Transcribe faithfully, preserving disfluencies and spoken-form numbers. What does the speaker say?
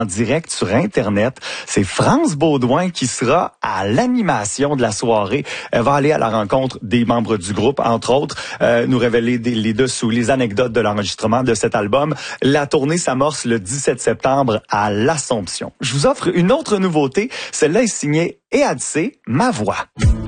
en direct sur Internet. C'est France Baudouin qui sera à l'animation de la soirée. Elle va aller à la rencontre des membres du groupe, entre autres, euh, nous révéler des, les dessous, les anecdotes de l'enregistrement de cet album. La tournée s'amorce le dix-sept septembre à l'Assomption. Je vous offre une autre nouveauté. Celle-là est signée E A D C, Ma Voix.